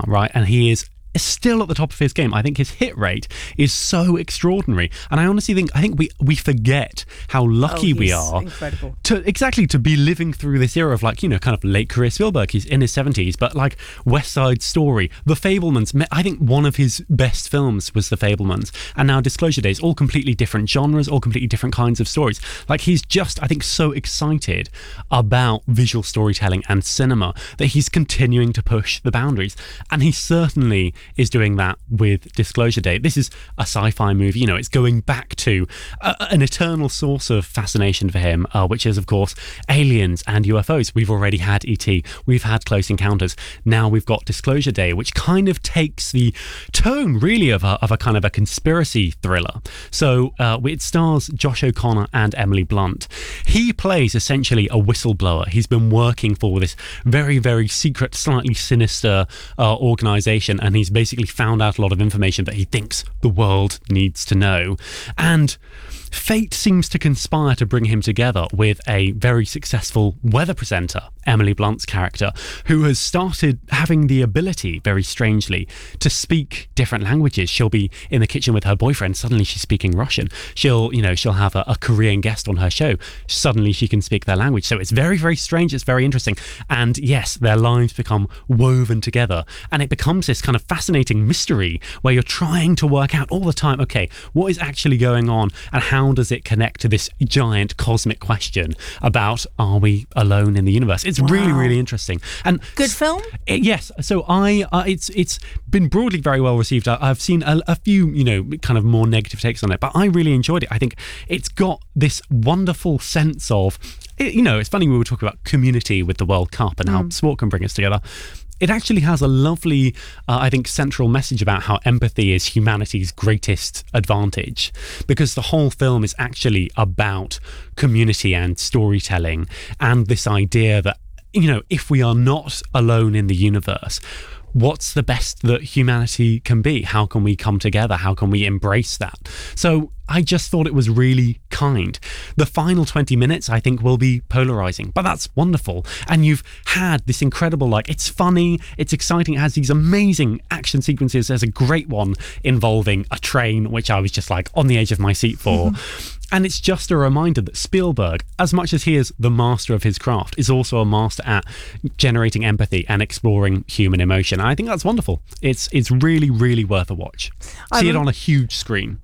now, right? And he is still at the top of his game. I think his hit rate is so extraordinary, and I honestly think we forget how lucky we are incredible. to be living through this era of, like, kind of late career Spielberg. He's in his 70s, but like West Side Story, The Fabelmans. I think one of his best films was The Fabelmans, and now Disclosure Days. All completely different genres, all completely different kinds of stories. Like, he's just, I think, so excited about visual storytelling and cinema that he's continuing to push the boundaries, and he certainly is doing that with Disclosure Day. This is a sci-fi movie, it's going back to an eternal source of fascination for him, which is, of course, aliens and UFOs. We've already had E.T., we've had Close Encounters, now we've got Disclosure Day, which kind of takes the tone, really, of a kind of a conspiracy thriller. So it stars Josh O'Connor and Emily Blunt. He plays essentially a whistleblower. He's been working for this very, very secret, slightly sinister organisation, and he's basically found out a lot of information that he thinks the world needs to know. And fate seems to conspire to bring him together with a very successful weather presenter, Emily Blunt's character, who has started having the ability, very strangely, to speak different languages. She'll be in the kitchen with her boyfriend, suddenly she's speaking Russian. She'll have a Korean guest on her show, suddenly she can speak their language. So it's very, very strange, it's very interesting. And yes, their lives become woven together, and it becomes this kind of fascinating mystery where you're trying to work out all the time, okay, what is actually going on, and how does it connect to this giant cosmic question about, are we alone in the universe? It's really, really interesting. And good film? Yes. So it's been broadly very well received. I've seen a few, kind of more negative takes on it, but I really enjoyed it. I think it's got this wonderful sense of, it's funny, we were talking about community with the World Cup and how sport can bring us together. It actually has a lovely, I think, central message about how empathy is humanity's greatest advantage, because the whole film is actually about community and storytelling, and this idea that, if we are not alone in the universe, what's the best that humanity can be? How can we come together? How can we embrace that? So I just thought it was really kind. The final 20 minutes, I think, will be polarizing, but that's wonderful. And you've had this incredible, it's funny, it's exciting, it has these amazing action sequences. There's a great one involving a train, which I was just on the edge of my seat for. And it's just a reminder that Spielberg, as much as he is the master of his craft, is also a master at generating empathy and exploring human emotion. And I think that's wonderful. It's really, really worth a watch. See it on a huge screen.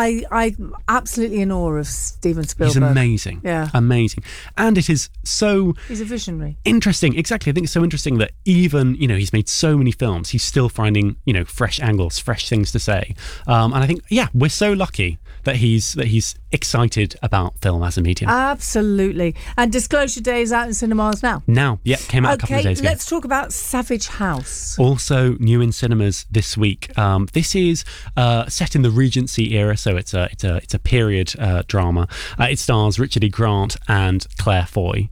I'm absolutely in awe of Steven Spielberg. He's amazing. Yeah. Amazing. And it is so... He's a visionary. Interesting. Exactly. I think it's so interesting that even, he's made so many films, he's still finding, fresh angles, fresh things to say. And I think, we're so lucky that he's excited about film as a medium. Absolutely. And Disclosure Day is out in cinemas now. Came out a couple of days ago. Let's talk about Savage House. Also new in cinemas this week. This is set in the Regency era, so it's a period drama. It stars Richard E. Grant and Claire Foy,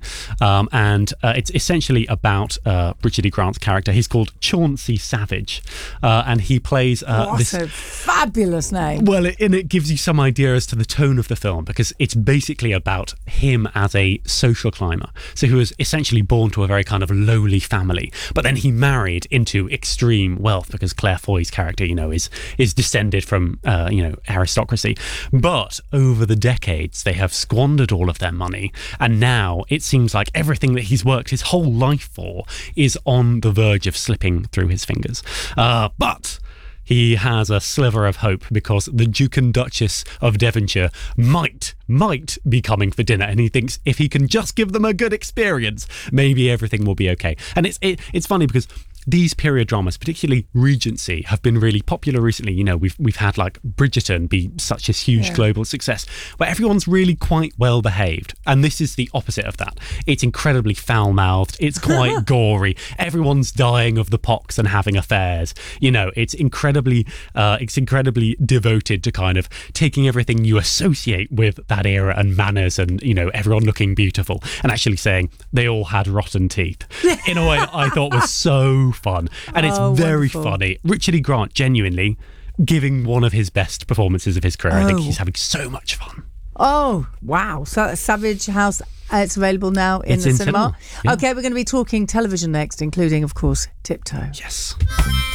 and it's essentially about Richard E. Grant's character. He's called Chauncey Savage, and he plays what a fabulous name. Well, and it gives you some idea as to the tone of the film, because it's basically about him as a social climber, so he was essentially born to a very kind of lowly family, but then he married into extreme wealth because Claire Foy's character, is descended from aristocracy. But over the decades, they have squandered all of their money, and now it seems like everything that he's worked his whole life for is on the verge of slipping through his fingers. But he has a sliver of hope, because the Duke and Duchess of Devonshire might be coming for dinner, and he thinks if he can just give them a good experience, maybe everything will be okay. And it's funny because these period dramas, particularly Regency, have been really popular recently. We've had Bridgerton be such a huge global success, where everyone's really quite well behaved, and this is the opposite of that. It's incredibly foul-mouthed, it's quite gory, everyone's dying of the pox and having affairs. It's incredibly devoted to kind of taking everything you associate with that era and manners, and everyone looking beautiful, and actually saying they all had rotten teeth in a way that I thought was so fun. And it's very wonderful. Funny. Richard E. Grant genuinely giving one of his best performances of his career. I think he's having so much fun. Oh, wow. So Savage House, it's available now in the cinema. Yeah. Okay, we're going to be talking television next, including, of course, Tiptoe. Yes.